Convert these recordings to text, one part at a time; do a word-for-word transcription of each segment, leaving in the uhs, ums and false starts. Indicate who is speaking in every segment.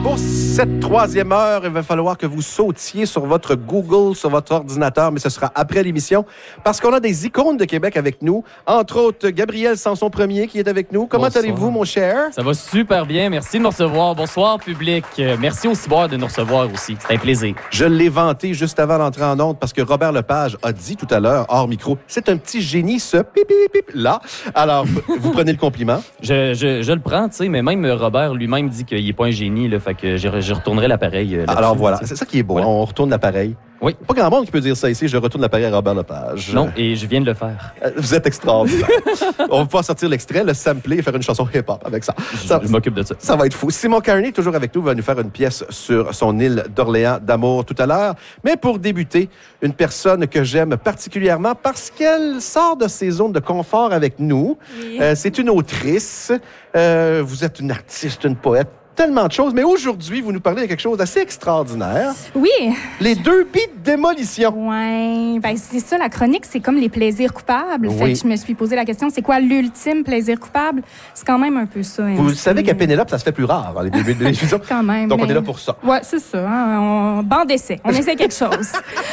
Speaker 1: Pour cette troisième heure, il va falloir que vous sautiez sur votre Google, sur votre ordinateur, mais ce sera après l'émission, parce qu'on a des icônes de Québec avec nous. Entre autres, Gabriel Sanson-Premier qui est avec nous. Comment
Speaker 2: Bonsoir.
Speaker 1: allez-vous, mon cher?
Speaker 2: Ça va super bien. Merci de nous recevoir. Bonsoir, public. Euh, merci au Cyber de nous recevoir aussi. C'est un plaisir.
Speaker 1: Je l'ai vanté juste avant d'entrer en onde parce que Robert Lepage a dit tout à l'heure, hors micro, c'est un petit génie, ce pipi pip là. Alors, vous prenez le compliment?
Speaker 2: Je, je, je le prends, tu sais, mais même Robert lui-même dit qu'il n'est pas un génie, là, fait que je, je retournerai l'appareil. Euh,
Speaker 1: Alors voilà, c'est ça qui est beau.
Speaker 2: Voilà.
Speaker 1: On retourne l'appareil.
Speaker 2: Oui.
Speaker 1: Pas grand monde qui peut dire ça ici. Je retourne l'appareil à Robert Lepage.
Speaker 2: Non, et je viens de le faire.
Speaker 1: Vous êtes extraordinaire. On va pouvoir sortir l'extrait, le sampler et faire une chanson hip-hop avec ça.
Speaker 2: Je,
Speaker 1: ça
Speaker 2: je m'occupe de ça.
Speaker 1: Ça va être fou. Simon Carney, toujours avec nous, va nous faire une pièce sur son île d'Orléans d'amour tout à l'heure. Mais pour débuter, une personne que j'aime particulièrement parce qu'elle sort de ses zones de confort avec nous.
Speaker 3: Oui.
Speaker 1: Euh, c'est une autrice. Euh, vous êtes une artiste, une poète. Tellement de choses, mais aujourd'hui, vous nous parlez de quelque chose d'assez extraordinaire.
Speaker 3: Oui.
Speaker 1: Les deux billes de démolition.
Speaker 3: Ouais. Ben, c'est ça, la chronique, c'est comme les plaisirs coupables.
Speaker 1: Oui.
Speaker 3: Fait que je me suis posé la question, c'est quoi l'ultime plaisir coupable? C'est quand même un peu ça.
Speaker 1: Vous
Speaker 3: M C.
Speaker 1: savez qu'à Pénélope, ça se fait plus rare dans les débuts de l'émission.
Speaker 3: Quand même.
Speaker 1: Donc, on
Speaker 3: mais-
Speaker 1: est là pour ça.
Speaker 3: Ouais, c'est ça. Hein? On... Bande d'essai. On essaie quelque chose.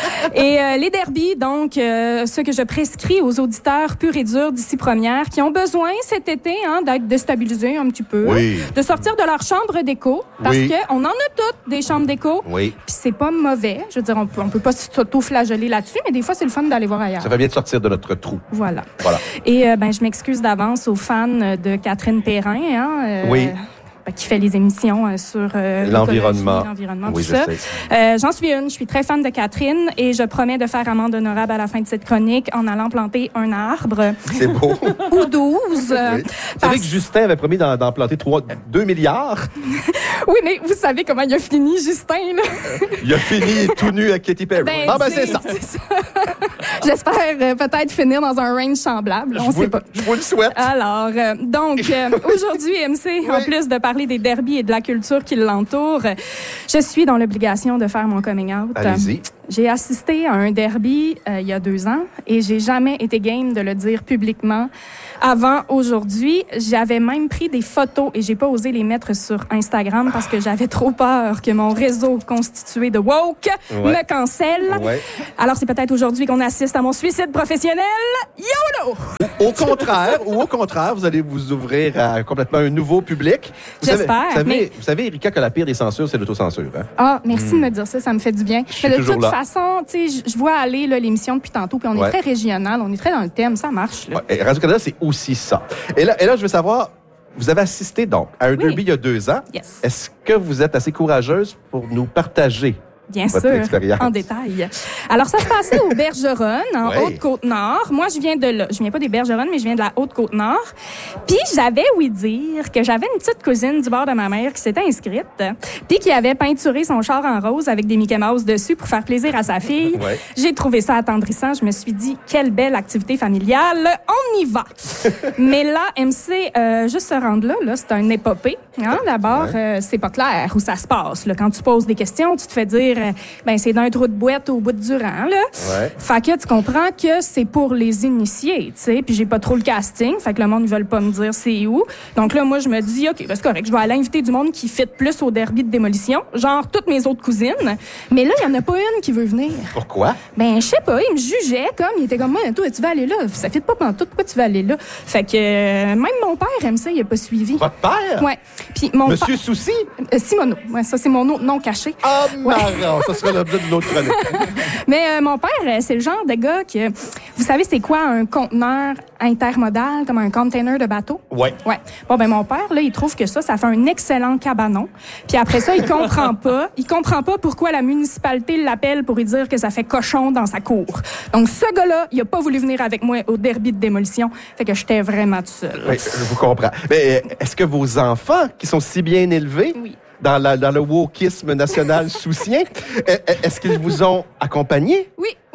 Speaker 3: Et euh, les derbies, donc, euh, ce que je prescris aux auditeurs purs et durs d'ici première, qui ont besoin cet été hein, d'être déstabilisés un petit peu,
Speaker 1: Oui.
Speaker 3: de sortir de leur chambre d'écho, parce
Speaker 1: Oui.
Speaker 3: qu'on en a toutes des chambres d'écho.
Speaker 1: Oui.
Speaker 3: Puis c'est pas mauvais. Je veux dire, on peut, on peut pas s'auto-flageller là-dessus, mais des fois, c'est le fun d'aller voir ailleurs.
Speaker 1: Ça va bien de sortir de notre trou.
Speaker 3: Voilà.
Speaker 1: Voilà.
Speaker 3: Et euh, ben, je m'excuse d'avance aux fans de Catherine Perrin, hein, euh,
Speaker 1: Oui.
Speaker 3: ben, qui fait les émissions euh, sur euh,
Speaker 1: L'environnement.
Speaker 3: l'écologie, l'environnement,
Speaker 1: Oui,
Speaker 3: tout
Speaker 1: je
Speaker 3: ça.
Speaker 1: sais.
Speaker 3: Euh, j'en suis une. Je suis très fan de Catherine et je promets de faire amende honorable à la fin de cette chronique en allant planter un arbre
Speaker 1: C'est beau.
Speaker 3: ou douze. euh,
Speaker 1: Oui. Vous savez
Speaker 3: parce-
Speaker 1: que Justin avait promis d'en, d'en planter trois, deux milliards.
Speaker 3: Oui, mais vous savez comment il a fini, Justin, là?
Speaker 1: Il a fini tout nu à Katy Perry.
Speaker 3: Ben,
Speaker 1: ah, ben,
Speaker 3: tu sais,
Speaker 1: c'est ça.
Speaker 3: ça. J'espère euh, peut-être finir dans un range semblable. On
Speaker 1: je,
Speaker 3: sait
Speaker 1: vous,
Speaker 3: pas.
Speaker 1: je vous le souhaite.
Speaker 3: Alors, euh, donc, euh, aujourd'hui, M C, en
Speaker 1: Oui.
Speaker 3: plus de parler des derbies et de la culture qui l'entoure, je suis dans l'obligation de faire mon coming out.
Speaker 1: Allez-y.
Speaker 3: J'ai assisté à un derby euh, il y a deux ans et j'ai jamais été game de le dire publiquement avant aujourd'hui. J'avais même pris des photos et j'ai pas osé les mettre sur Instagram parce que j'avais trop peur que mon réseau constitué de woke
Speaker 1: Ouais.
Speaker 3: me cancelle.
Speaker 1: Ouais.
Speaker 3: Alors, c'est peut-être aujourd'hui qu'on assiste à mon suicide professionnel. YOLO!
Speaker 1: Au contraire, ou au contraire, vous allez vous ouvrir à complètement un nouveau public. Vous savez-
Speaker 3: J'espère,
Speaker 1: Vous savez,
Speaker 3: mais-
Speaker 1: vous savez, Erika, que la pire des censures, c'est l'autocensure. Hein?
Speaker 3: Ah, merci de me dire ça, ça me fait du bien.
Speaker 1: suis
Speaker 3: Mais de
Speaker 1: toujours
Speaker 3: toute
Speaker 1: là.
Speaker 3: façon, tu sais, je- je vois aller là, l'émission depuis tantôt, puis on
Speaker 1: Ouais.
Speaker 3: est très régional, on est très dans le thème, ça marche. Là.
Speaker 1: Ouais, et Radio-Canada, c'est aussi ça. Et là, et là, je veux savoir, vous avez assisté donc à un
Speaker 3: Oui.
Speaker 1: derby il y a deux ans.
Speaker 3: Yes.
Speaker 1: Est-ce que vous êtes assez courageuse pour nous partager
Speaker 3: Bien
Speaker 1: votre
Speaker 3: sûr,
Speaker 1: expérience?
Speaker 3: en détail. Alors, ça se passait au Bergeronne, en
Speaker 1: Ouais.
Speaker 3: Haute-Côte-Nord. Moi, je viens de là. Je viens pas des Bergeronnes, mais je viens de la Haute-Côte-Nord. Puis, j'avais ouï dire que j'avais une petite cousine du bord de ma mère qui s'était inscrite, puis qui avait peinturé son char en rose avec des Mickey Mouse dessus pour faire plaisir à sa fille.
Speaker 1: Ouais.
Speaker 3: J'ai trouvé ça attendrissant. Je me suis dit, quelle belle activité familiale. On y va. Mais là, M C, euh, juste se rendre là, là c'est un épopée. Hein? D'abord,
Speaker 1: Ouais.
Speaker 3: euh, c'est pas clair où ça se passe. Là. Quand tu poses des questions, tu te fais dire, euh, ben c'est d'un trou de boîte au bout du rang. Là.
Speaker 1: Ouais.
Speaker 3: Fait que tu comprends que c'est pour les initiés, tu sais. Puis j'ai pas trop le casting. Fait que le monde, ils veulent pas me dire c'est où. Donc là, moi, je me dis, OK, ben, c'est correct. Je vais aller inviter du monde qui fit plus au derby de démolition. Genre toutes mes autres cousines. Mais là, il y en a pas une qui veut venir.
Speaker 1: Pourquoi?
Speaker 3: Ben, je sais pas, il me jugeait comme, il était comme, moi, toi, tu vas aller là. Ça fit pas pantoute, pourquoi tu vas aller là? Fait que, euh, même mon père aime ça, il a pas suivi.
Speaker 1: Votre père?
Speaker 3: Ouais. Puis mon
Speaker 1: Monsieur Souci?
Speaker 3: pa- euh, Simoneau. Ouais, ça, c'est mon autre nom caché.
Speaker 1: Ah, marrant! Ça sera l'objet d'une autre chronique.
Speaker 3: Mais euh, mon père, euh, c'est le genre de gars que, vous savez, c'est quoi un conteneur intermodal, comme un container de bateau?
Speaker 1: Ouais.
Speaker 3: Ouais. Bon, ben, mon père, là, il trouve que ça, ça fait un excellent cabanon. Puis après ça, il comprend pas. Il comprend pas pourquoi la municipalité l'appelle pour lui dire que ça fait cochon dans sa cour. Donc, ce gars-là, il a pas voulu venir avec moi au derby de démolition. Fait que j'étais vraiment toute seule.
Speaker 1: Oui, je vous comprends. Mais euh, est-ce que vos enfants, qui sont si bien élevés
Speaker 3: Oui.
Speaker 1: dans, la, dans le wokisme national soucien, euh, est-ce qu'ils vous ont accompagné?
Speaker 3: Oui, oui,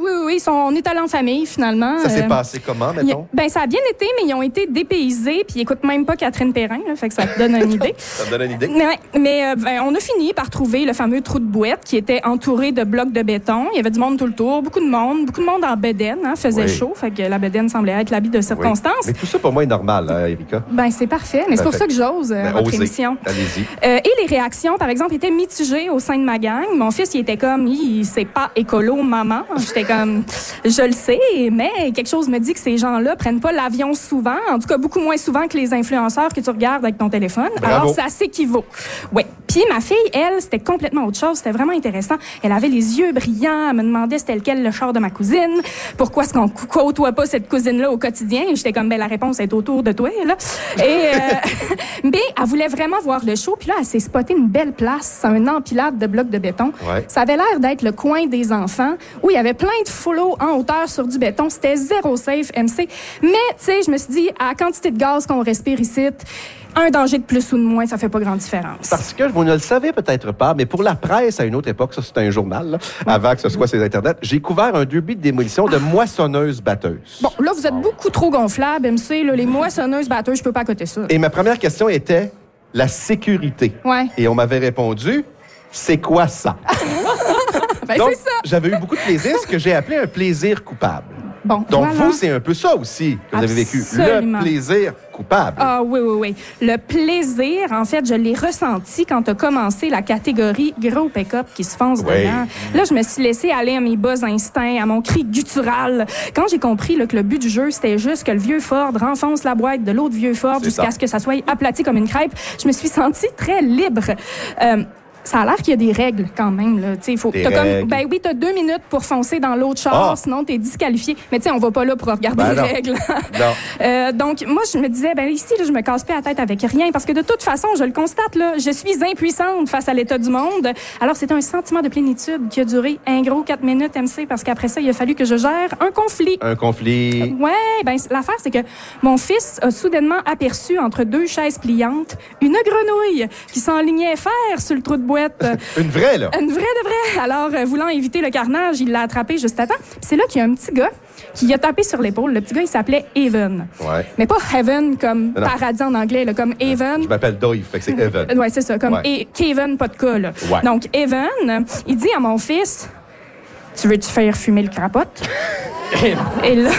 Speaker 3: oui, oui. Ils sont, on est allés en famille, finalement.
Speaker 1: Ça s'est
Speaker 3: Euh,
Speaker 1: passé comment, mettons?
Speaker 3: il- ben, ça a bien été, mais ils ont été dépaysés, puis ils écoutent même pas Catherine Perrin, là, fait que ça te donne une idée.
Speaker 1: Ça me donne une idée?
Speaker 3: Mais, ouais, mais euh, ben, on a fini par trouver le fameux trou de bouette qui était entouré de blocs de béton. Il y avait du monde tout le tour, beaucoup de monde, beaucoup de monde en bedaine, hein, faisait
Speaker 1: Oui.
Speaker 3: chaud, fait que la bedaine semblait être l'habit de
Speaker 1: Oui.
Speaker 3: circonstance.
Speaker 1: Mais tout ça, pour moi, est normal, hein, Erika.
Speaker 3: Ben, c'est parfait, mais c'est pour
Speaker 1: Parfait.
Speaker 3: ça que j'ose euh,
Speaker 1: Ben,
Speaker 3: votre
Speaker 1: osez.
Speaker 3: émission.
Speaker 1: Allez-y.
Speaker 3: Euh, et les réactions, par exemple, étaient mitigées au sein de ma gang. Mon fils, il était comme, il, c'est pas écolo, maman. J'étais comme, je le sais, mais quelque chose me dit que ces gens-là prennent pas l'avion souvent, en tout cas beaucoup moins souvent que les influenceurs que tu regardes avec ton téléphone.
Speaker 1: Bravo.
Speaker 3: Alors, ça s'équivaut. Oui. Puis ma fille, elle, c'était complètement autre chose. C'était vraiment intéressant. Elle avait les yeux brillants. Elle me demandait c'était lequel le char de ma cousine. Pourquoi est-ce qu'on côtoie pas cette cousine-là au quotidien? J'étais comme, ben la réponse est autour de toi, là. Et euh, mais elle voulait vraiment voir le show. Puis là, elle s'est spotée une belle place, un empilade de blocs de béton.
Speaker 1: Ouais.
Speaker 3: Ça avait l'air d'être le coin des enfants où il y avait plein de flots en hauteur sur du béton. C'était zéro safe, M C. Mais, tu sais, je me suis dit, à la quantité de gaz qu'on respire ici, un danger de plus ou de moins, ça fait pas grande différence.
Speaker 1: Parce que vous ne le savez peut-être pas, mais pour la presse, à une autre époque, ça c'était un journal, là, avant que ce soit sur Internet, j'ai couvert un derby de démolition de moissonneuses-batteuses.
Speaker 3: Bon, là, vous êtes beaucoup trop gonflable, M C. Là, les moissonneuses batteuses, je peux pas coter ça.
Speaker 1: Et ma première question était la sécurité.
Speaker 3: Ouais.
Speaker 1: Et on m'avait répondu, c'est quoi ça?
Speaker 3: Ben,
Speaker 1: Donc,
Speaker 3: c'est ça.
Speaker 1: j'avais eu beaucoup de plaisir, ce que j'ai appelé un plaisir coupable.
Speaker 3: Bon,
Speaker 1: Donc,
Speaker 3: voilà.
Speaker 1: vous, c'est un peu ça aussi que vous avez vécu.
Speaker 3: Absolument.
Speaker 1: Le plaisir coupable.
Speaker 3: Ah oui, oui, oui. Le plaisir, en fait, je l'ai ressenti quand a commencé la catégorie gros pick-up qui se fonce
Speaker 1: Oui.
Speaker 3: dedans. Là, je me suis laissé aller à mes bas instincts, à mon cri guttural. Quand j'ai compris là, que le but du jeu, c'était juste que le vieux Ford renfonce la boîte de l'autre vieux Ford
Speaker 1: C'est
Speaker 3: jusqu'à
Speaker 1: ça.
Speaker 3: ce que ça soit aplati comme une crêpe, je me suis sentie très libre. Euh, Ça a l'air qu'il y a des règles quand même. Là. T'sais, faut,
Speaker 1: Des
Speaker 3: t'as
Speaker 1: règles.
Speaker 3: Comme, ben oui, t'as deux minutes pour foncer dans l'autre char,
Speaker 1: Ah.
Speaker 3: sinon t'es disqualifié. Mais tu sais, on va pas là pour regarder
Speaker 1: Ben
Speaker 3: les
Speaker 1: non.
Speaker 3: règles.
Speaker 1: Non.
Speaker 3: Euh, donc, moi, je me disais, ben ici, là, je me casse pas la tête avec rien, parce que de toute façon, je le constate, là, je suis impuissante face à l'état du monde. Alors, c'était un sentiment de plénitude qui a duré un gros quatre minutes, M C, parce qu'après ça, il a fallu que je gère un conflit.
Speaker 1: Un conflit.
Speaker 3: Ouais, ben l'affaire, c'est que mon fils a soudainement aperçu entre deux chaises pliantes une grenouille qui s'enlignait faire sur le trou de boîte.
Speaker 1: Une vraie, là.
Speaker 3: Une vraie de vraie. Alors, euh, voulant éviter le carnage, il l'a attrapé juste à temps. Puis c'est là qu'il y a un petit gars qui a tapé sur l'épaule. Le petit gars, il s'appelait Evan.
Speaker 1: Ouais.
Speaker 3: Mais pas Heaven comme
Speaker 1: Non, non.
Speaker 3: paradis en anglais, là, comme Evan.
Speaker 1: Je m'appelle Dave, fait que c'est Evan.
Speaker 3: Ouais, c'est ça, comme
Speaker 1: Ouais.
Speaker 3: et Kevin, pas de cas, là.
Speaker 1: Ouais.
Speaker 3: Donc, Evan, il dit à mon fils, tu veux-tu faire fumer le crapote? Et là...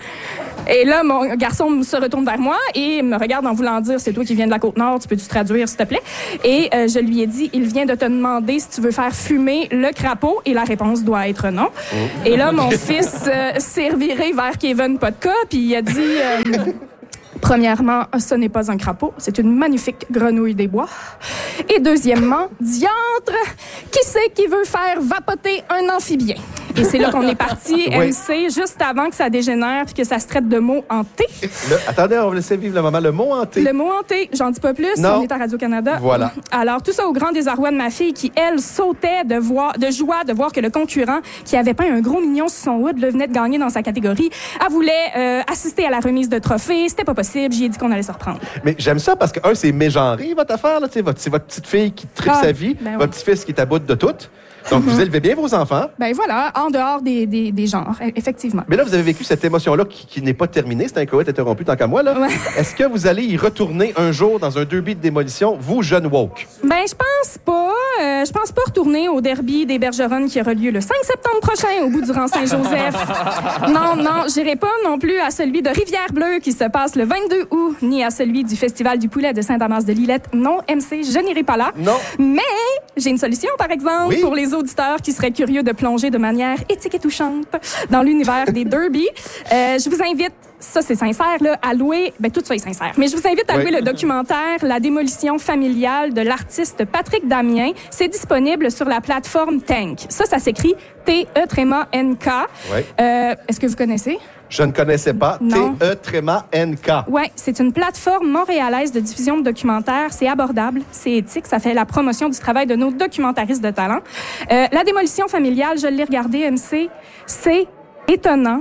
Speaker 3: Et là, mon garçon se retourne vers moi et me regarde en voulant dire, c'est toi qui viens de la Côte-Nord, tu peux-tu traduire, s'il te plaît? Et euh, je lui ai dit, il vient de te demander si tu veux faire fumer le crapaud. Et la réponse doit être non. Et là, mon fils euh, s'est reviré vers Kevin Podka, puis il a dit... euh, Premièrement, ce n'est pas un crapaud, c'est une magnifique grenouille des bois. Et deuxièmement, diantre, qui c'est qui veut faire vapoter un amphibien? Et c'est là qu'on est parti,
Speaker 1: Oui.
Speaker 3: M C, juste avant que ça dégénère puis que ça se traite de mots hantés.
Speaker 1: Le- attendez, on va laisser vivre le moment. Le mot hanté.
Speaker 3: Le mot hanté, j'en dis pas plus,
Speaker 1: Non.
Speaker 3: on est à Radio-Canada.
Speaker 1: Voilà.
Speaker 3: Alors, tout ça au grand désarroi de ma fille qui, elle, sautait de, voir, de joie de voir que le concurrent, qui avait peint un gros mignon sur son hood, le venait de gagner dans sa catégorie. Elle voulait euh, assister à la remise de trophées. C'était pas possible. J'y ai dit qu'on allait se reprendre.
Speaker 1: Mais j'aime ça parce que, un, c'est mégenré, votre affaire. Là, tu sais, votre- c'est votre petite fille qui tripe
Speaker 3: Ah,
Speaker 1: sa vie,
Speaker 3: ben
Speaker 1: votre
Speaker 3: oui.
Speaker 1: petit-fils qui est à bout de tout. Donc, vous élevez bien vos enfants.
Speaker 3: Ben voilà, en dehors des, des, des genres, e- effectivement.
Speaker 1: Mais là, vous avez vécu cette émotion-là qui, qui n'est pas terminée. C'est un coït interrompu tant qu'à moi. Là.
Speaker 3: Ouais.
Speaker 1: Est-ce que vous allez y retourner un jour dans un derby de démolition, vous, jeune woke?
Speaker 3: Ben, je pense pas. Euh, je pense pas retourner au derby des Bergeronnes qui aura lieu le cinq septembre prochain au bout du rang Saint-Joseph. Non, non, j'irai pas non plus à celui de Rivière-Bleue qui se passe le vingt-deux août, ni à celui du Festival du poulet de Saint-Damas-de-Lillette. Non, M C, je n'irai pas là.
Speaker 1: Non.
Speaker 3: Mais j'ai une solution, par exemple,
Speaker 1: Oui.
Speaker 3: pour les auditeurs qui seraient curieux de plonger de manière éthique et touchante dans l'univers des derbies. Euh, je vous invite, ça c'est sincère, là, à louer, ben tout ça est sincère, mais je vous invite à
Speaker 1: Oui.
Speaker 3: louer le documentaire La démolition familiale de l'artiste Patrick Damien. C'est disponible sur la plateforme Tank. Ça, ça s'écrit T E tréma N K.
Speaker 1: Oui.
Speaker 3: Euh, est-ce que vous connaissez?
Speaker 1: Je ne connaissais pas.
Speaker 3: Non.
Speaker 1: T E tréma N K.
Speaker 3: Ouais, c'est une plateforme montréalaise de diffusion de documentaires. C'est abordable, c'est éthique, ça fait la promotion du travail de nos documentaristes de talent. Euh, la démolition familiale, je l'ai regardé, M C, c'est étonnant.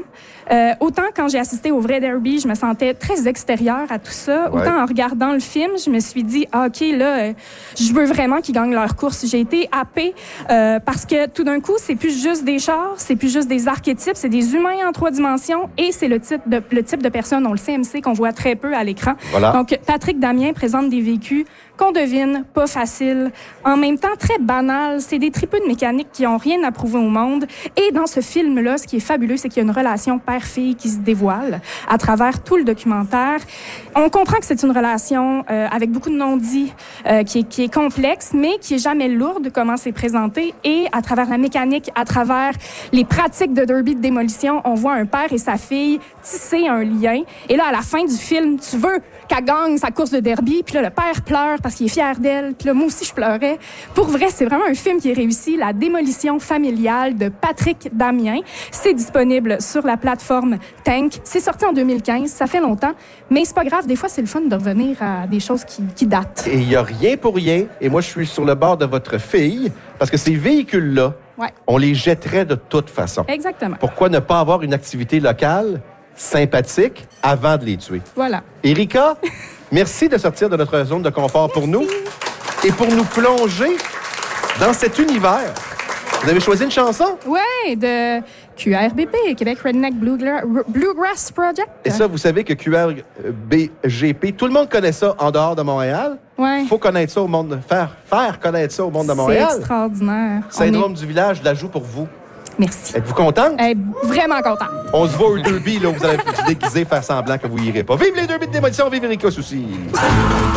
Speaker 3: Euh, autant quand j'ai assisté au vrai derby, je me sentais très extérieure à tout ça.
Speaker 1: Ouais.
Speaker 3: Autant en regardant le film, je me suis dit, ah, OK, là, euh, je veux vraiment qu'ils gagnent leur course. J'ai été happée euh, parce que tout d'un coup, c'est plus juste des chars, c'est plus juste des archétypes, c'est des humains en trois dimensions et c'est le type de, le type de personne, on le C M C, qu'on voit très peu à l'écran.
Speaker 1: Voilà.
Speaker 3: Donc, Patrick Damien présente des vécus qu'on devine, pas faciles, en même temps très banals. C'est des tripeux de mécanique qui ont rien à prouver au monde. Et dans ce film-là, ce qui est fabuleux, c'est qu'il y a une relation père-fille qui se dévoile à travers tout le documentaire. On comprend que c'est une relation euh, avec beaucoup de non-dits, euh, qui, est, qui est complexe, mais qui est jamais lourde, comment c'est présenté. Et à travers la mécanique, à travers les pratiques de derby de démolition, on voit un père et sa fille tisser un lien. Et là, à la fin du film, tu veux qu'elle gagne sa course de derby, puis là, le père pleure parce qu'il est fier d'elle, puis là, moi aussi, je pleurais. Pour vrai, c'est vraiment un film qui est réussi, La démolition familiale de Patrick Damien. C'est disponible sur la plateforme Tank. C'est sorti en deux mille quinze, ça fait longtemps, mais c'est pas grave, des fois, c'est le fun de revenir à des choses qui, qui datent.
Speaker 1: Et il n'y a rien pour rien, et moi, je suis sur le bord de votre fille, parce que ces véhicules-là,
Speaker 3: Ouais.
Speaker 1: on les jetterait de toute façon.
Speaker 3: Exactement.
Speaker 1: Pourquoi ne pas avoir une activité locale sympathique avant de les tuer?
Speaker 3: Voilà.
Speaker 1: Erika, merci de sortir de notre zone de confort pour nous et pour nous plonger dans cet univers. Vous avez choisi une chanson?
Speaker 3: Ouais, de Q R B P, Québec Redneck Bluegra- Bluegrass Project.
Speaker 1: Et ça, vous savez que Q R B G P, tout le monde connaît ça en dehors de Montréal.
Speaker 3: Ouais.
Speaker 1: Il faut connaître ça au monde, faire, faire connaître ça au monde de Montréal.
Speaker 3: C'est extraordinaire. On
Speaker 1: Syndrome
Speaker 3: est-
Speaker 1: du village, de la joue pour vous.
Speaker 3: Merci.
Speaker 1: Êtes-vous contente?
Speaker 3: Elle est vraiment contente.
Speaker 1: On se voit au derby, là, où vous allez vous déguiser, faire semblant que vous irez pas. Vive les derby de démolition, vive Erika Soucy!